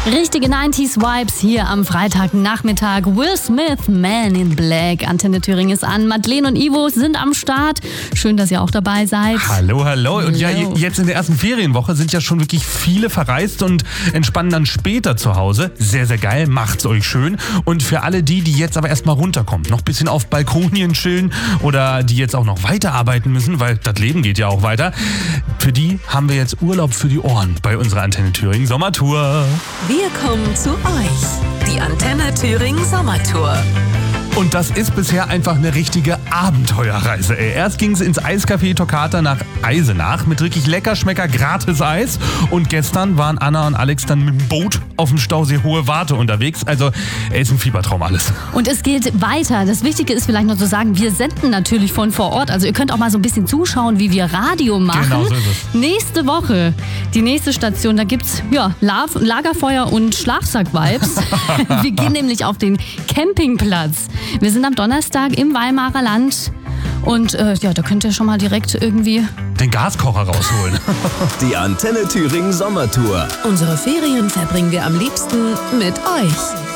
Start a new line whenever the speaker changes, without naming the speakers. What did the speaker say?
Richtige 90s-Vibes hier am Freitagnachmittag. Will Smith, Man in Black. Antenne Thüringen ist an. Madeleine und Ivo sind am Start. Schön, dass ihr auch dabei seid.
Hallo. Und ja, jetzt in der ersten Ferienwoche sind ja schon wirklich viele verreist und entspannen dann später zu Hause. Sehr, sehr geil. Macht's euch schön. Und für alle die jetzt aber erstmal runterkommen, noch ein bisschen auf Balkonien chillen oder die jetzt auch noch weiterarbeiten müssen, weil das Leben geht ja auch weiter. Für die haben wir jetzt Urlaub für die Ohren bei unserer Antenne Thüringen Sommertour.
Wir kommen zu euch. Die Antenne Thüringen Sommertour.
Und das ist bisher einfach eine richtige Abenteuerreise. Erst ging es ins Eiscafé Toccata nach Eisenach mit wirklich lecker Schmecker gratis Eis. Und gestern waren Anna und Alex dann mit dem Boot auf dem Stausee Hohe Warte unterwegs. Also ist ein Fiebertraum alles.
Und es geht weiter. Das Wichtige ist vielleicht noch zu sagen, wir senden natürlich von vor Ort. Also ihr könnt auch mal so ein bisschen zuschauen, wie wir Radio machen.
Genau so ist es.
Nächste Woche, die nächste Station, da gibt's Lagerfeuer und Schlafsack-Vibes. Wir gehen nämlich auf den Campingplatz. Wir sind am Donnerstag im Weimarer Land und da könnt ihr schon mal direkt irgendwie
den Gaskocher rausholen.
Die Antenne Thüringen Sommertour.
Unsere Ferien verbringen wir am liebsten mit euch.